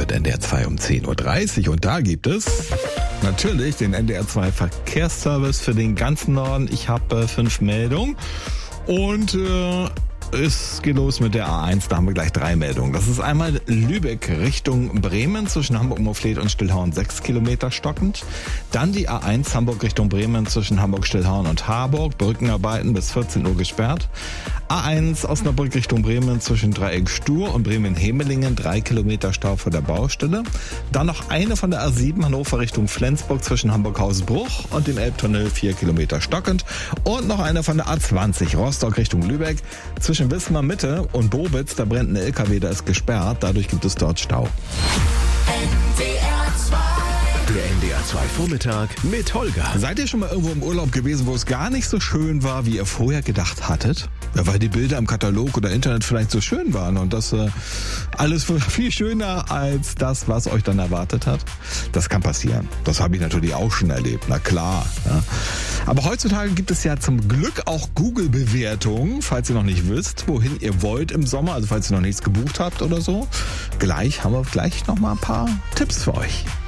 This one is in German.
wird NDR 2 um 10.30 Uhr und da gibt es natürlich den NDR 2 Verkehrsservice für den ganzen Norden. Ich habe 5 Meldungen und es geht los mit der A1, da haben wir gleich 3 Meldungen. Das ist einmal Lübeck Richtung Bremen zwischen Hamburg-Moorfleet und Stillhauen 6 Kilometer stockend. Dann die A1 Hamburg Richtung Bremen zwischen Hamburg-Stillhauen und Harburg. Brückenarbeiten bis 14 Uhr gesperrt. A1 Osnabrück Richtung Bremen zwischen Dreieck Stur und Bremen-Hemelingen 3 Kilometer Stau vor der Baustelle. Dann noch eine von der A7 Hannover Richtung Flensburg zwischen Hamburg-Hausbruch und dem Elbtunnel 4 Kilometer stockend. Und noch eine von der A20 Rostock Richtung Lübeck zwischen Wismar Mitte und Bobitz, da brennt ein LKW, da ist gesperrt, dadurch gibt es dort Stau. Der NDR 2 Vormittag mit Holger. Seid ihr schon mal irgendwo im Urlaub gewesen, wo es gar nicht so schön war, wie ihr vorher gedacht hattet? Ja, weil die Bilder im Katalog oder Internet vielleicht so schön waren und das alles viel schöner als das, was euch dann erwartet hat. Das kann passieren. Das habe ich natürlich auch schon erlebt, na klar. Ja. Aber heutzutage gibt es ja zum Glück auch Google-Bewertungen, falls ihr noch nicht wisst, wohin ihr wollt im Sommer, also falls ihr noch nichts gebucht habt oder so. Haben wir gleich noch mal ein paar Tipps für euch.